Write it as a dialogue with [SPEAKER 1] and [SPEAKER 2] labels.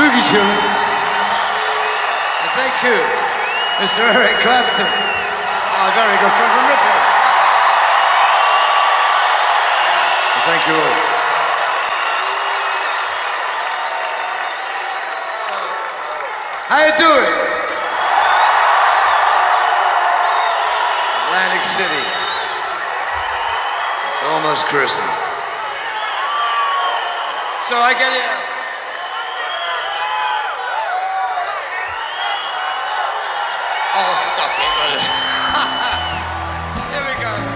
[SPEAKER 1] Boogie Children. And thank you, Mr. Eric Clapton, our very good friend from Ripley. And thank you all. So, how you doing? Atlantic City. It's almost Christmas. So I get here. Oh, stop it, brother. Here we go.